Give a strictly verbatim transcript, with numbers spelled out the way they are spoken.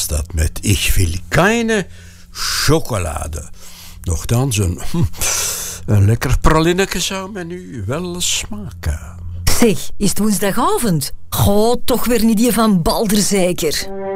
was dat met Ich will keine chocolade. Nochtans, een, een lekker pralineke zou me nu wel smaken. Zeg, is het woensdagavond? Goh, toch weer niet die van Balder zeker.